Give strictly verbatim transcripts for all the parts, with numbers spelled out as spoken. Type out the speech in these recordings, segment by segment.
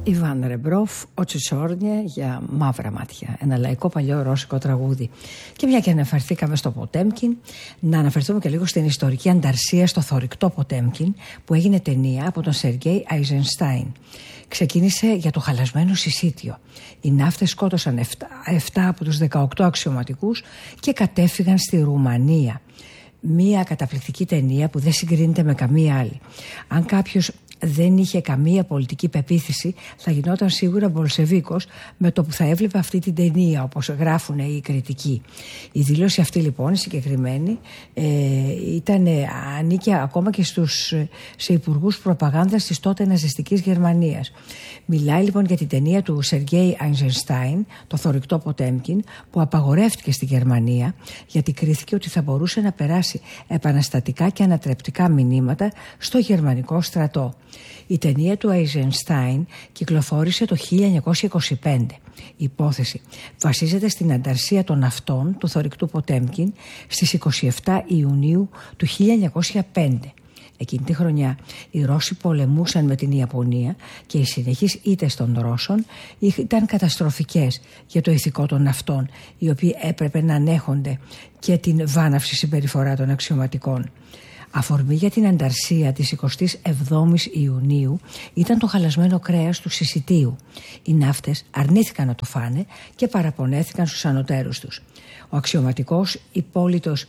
Ιβάν Ρεμπρόφ, ο Τσιτσόρνιε για μαύρα μάτια. Ένα λαϊκό παλιό ρώσικο τραγούδι. Και μια και αναφερθήκαμε στο Ποτέμκιν, να αναφερθούμε και λίγο στην ιστορική ανταρσία στο θωρηκτό Ποτέμκιν, που έγινε ταινία από τον Σεργέι Αϊζενστάιν. Ξεκίνησε για το χαλασμένο συσίτιο. Οι ναύτες σκότωσαν επτά από τους δεκαοκτώ αξιωματικούς και κατέφυγαν στη Ρουμανία. Μία καταπληκτική ταινία που δεν συγκρίνεται με καμία άλλη. Αν κάποιος δεν είχε καμία πολιτική πεποίθηση, θα γινόταν σίγουρα μπολσεβίκος με το που θα έβλεπε αυτή την ταινία, όπως γράφουν οι κριτικοί. Η δήλωση αυτή λοιπόν συγκεκριμένη ε, ήταν, ανήκε ακόμα και στους, σε υπουργούς προπαγάνδας της τότε ναζιστικής Γερμανίας. Μιλάει λοιπόν για την ταινία του Σεργέι Αϊζενστάιν, το θωρηκτό Ποτέμκιν, που απαγορεύτηκε στη Γερμανία γιατί κρίθηκε ότι θα μπορούσε να περάσει επαναστατικά και ανατρεπτικά μηνύματα στο γερμανικό στρατό. Η ταινία του Αϊζενστάιν κυκλοφόρησε το χίλια εννιακόσια είκοσι πέντε. Η υπόθεση βασίζεται στην ανταρσία των ναυτών του θωρηκτού Ποτέμκιν στις εικοστή εβδόμη Ιουνίου του χίλια εννιακόσια πέντε. Εκείνη τη χρονιά οι Ρώσοι πολεμούσαν με την Ιαπωνία και οι συνεχείς ήττες των Ρώσων ήταν καταστροφικές για το ηθικό των ναυτών, οι οποίοι έπρεπε να ανέχονται και την βάναυση συμπεριφορά των αξιωματικών. Αφορμή για την ανταρσία της εικοστής εβδόμης Ιουνίου ήταν το χαλασμένο κρέας του συσιτίου. Οι ναύτες αρνήθηκαν να το φάνε και παραπονέθηκαν στους ανωτέρους τους. Ο αξιωματικός υπόλυτος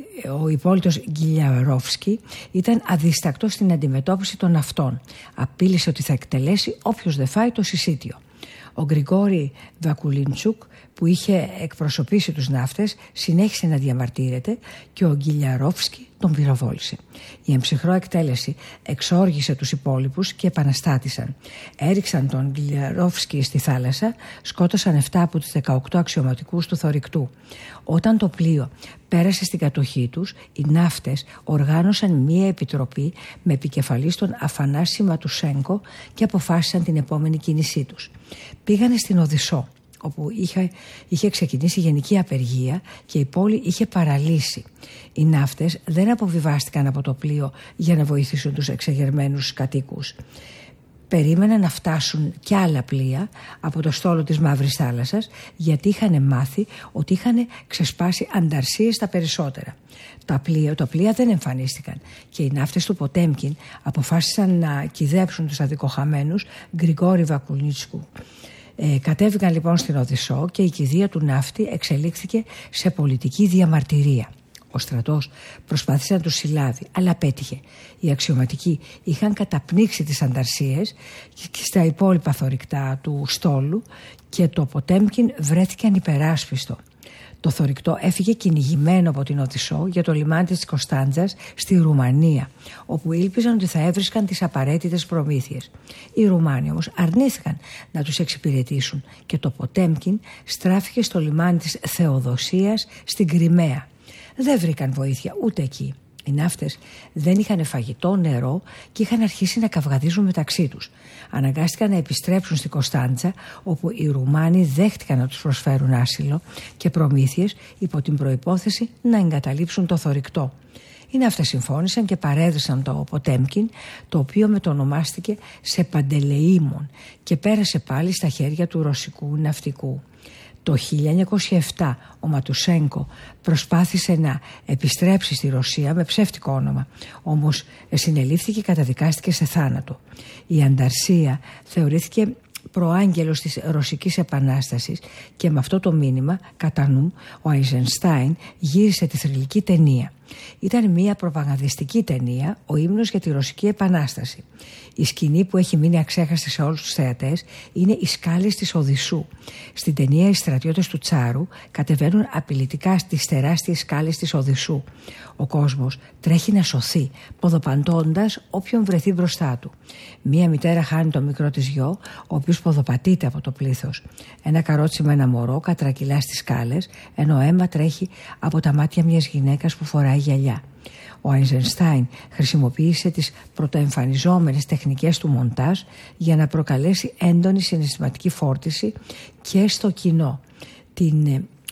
Ο υπόλυτος Γκιλιαρόφσκι ήταν αδίστακτος στην αντιμετώπιση των ναυτών. Απείλησε ότι θα εκτελέσει όποιος δεν φάει το συσίτιο. Ο Γκριγόρι Βακουλίντσουκ, που είχε εκπροσωπήσει τους ναύτες, συνέχισε να διαμαρτύρεται και ο Γκιλιαρόφσκι τον πυροβόλησε. Η εμψυχρό εκτέλεση εξόργησε τους υπόλοιπους και επαναστάτησαν. Έριξαν τον Γκιλιαρόφσκι στη θάλασσα, σκότωσαν επτά από τους δεκαοκτώ αξιωματικούς του θωρηκτού. Όταν το πλοίο πέρασε στην κατοχή τους, οι ναύτες οργάνωσαν μία επιτροπή με επικεφαλής τον Αφανάση Ματουσέγκο και αποφάσισαν την επόμενη κίνησή τους. Πήγανε στην Οδυσσό, όπου είχε, είχε ξεκινήσει γενική απεργία και η πόλη είχε παραλύσει. Οι ναύτες δεν αποβιβάστηκαν από το πλοίο για να βοηθήσουν τους εξεγερμένους κατοίκους. Περίμεναν να φτάσουν κι άλλα πλοία από το στόλο της Μαύρης Θάλασσας, γιατί είχαν μάθει ότι είχαν ξεσπάσει ανταρσίες στα περισσότερα. Τα πλοία, τα πλοία δεν εμφανίστηκαν και οι ναύτες του Ποτέμκιν αποφάσισαν να κυδέψουν τους αδικοχαμένους Γκριγόρι Βακουλνίτσκου. Ε, κατέβηκαν λοιπόν στην Οδυσσό και η κηδεία του ναύτη εξελίχθηκε σε πολιτική διαμαρτυρία. Ο στρατός προσπάθησε να τους συλλάβει, αλλά απέτυχε. Οι αξιωματικοί είχαν καταπνίξει τις ανταρσίες και στα υπόλοιπα θωρηκτά του στόλου και το Ποτέμκιν βρέθηκε ανυπεράσπιστο. Το θωρηκτό έφυγε κυνηγημένο από την Οδυσσό για το λιμάνι της Κωνσταντζας στη Ρουμανία, όπου ήλπιζαν ότι θα έβρισκαν τις απαραίτητες προμήθειες. Οι Ρουμάνοι όμως αρνήθηκαν να τους εξυπηρετήσουν και το Ποτέμκιν στράφηκε στο λιμάνι της Θεοδοσίας στην Κριμαία. Δεν βρήκαν βοήθεια ούτε εκεί. Οι ναύτες δεν είχαν φαγητό, νερό και είχαν αρχίσει να καυγαδίζουν μεταξύ τους. Αναγκάστηκαν να επιστρέψουν στη Κωνσταντζα, όπου οι Ρουμάνοι δέχτηκαν να τους προσφέρουν άσυλο και προμήθειες υπό την προϋπόθεση να εγκαταλείψουν το θωρηκτό. Οι ναύτες συμφώνησαν και παρέδρισαν το Ποτέμκιν, το οποίο μετονομάστηκε σε Παντελεήμων και πέρασε πάλι στα χέρια του ρωσικού ναυτικού. Το χίλια εννιακόσια επτά ο Ματουσέγκο προσπάθησε να επιστρέψει στη Ρωσία με ψεύτικο όνομα, όμως συνελήφθηκε και καταδικάστηκε σε θάνατο. Η ανταρσία θεωρήθηκε προάγγελος της Ρωσικής Επανάστασης και με αυτό το μήνυμα κατά νου ο Αϊζενστάιν γύρισε τη θρυλική ταινία. Ήταν μια προπαγανδιστική ταινία, ο ύμνος για τη Ρωσική Επανάσταση. Η σκηνή που έχει μείνει αξέχαστη σε όλους τους θεατές είναι οι σκάλες της Οδυσσού. Στην ταινία οι στρατιώτες του Τσάρου κατεβαίνουν απειλητικά στις τεράστιες σκάλες της Οδυσσού. Ο κόσμος τρέχει να σωθεί, ποδοπατώντας όποιον βρεθεί μπροστά του. Μία μητέρα χάνει το μικρό της γιο, ο οποίος ποδοπατείται από το πλήθος. Ένα καρότσι με ένα μωρό κατρακυλά στις σκάλες, ενώ αίμα τρέχει από τα μάτια μιας γυναίκας που φοράει γυαλιά. Ο Αϊζενστάιν χρησιμοποίησε τις πρωτοεμφανιζόμενες τεχνικές του μοντάζ για να προκαλέσει έντονη συναισθηματική φόρτιση και στο κοινό. Την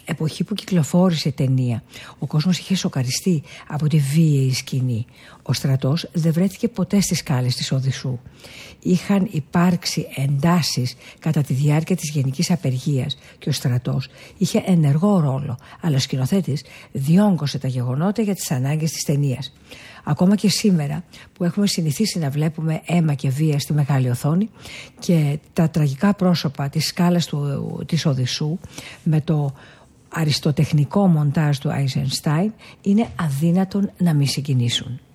εποχή που κυκλοφόρησε η ταινία, ο κόσμος είχε σοκαριστεί από τη βίαιη σκηνή. Ο στρατός δεν βρέθηκε ποτέ στις σκάλες της Οδυσσού. Είχαν υπάρξει εντάσεις κατά τη διάρκεια της γενικής απεργίας και ο στρατός είχε ενεργό ρόλο, αλλά ο σκηνοθέτης διόγκωσε τα γεγονότα για τις ανάγκες της ταινίας. Ακόμα και σήμερα που έχουμε συνηθίσει να βλέπουμε αίμα και βία στη μεγάλη οθόνη και τα τραγικά πρόσωπα της σκάλας του, της Οδυσσού με το αριστοτεχνικό μοντάζ του Eisenstein είναι αδύνατον να μη συγκινήσουν.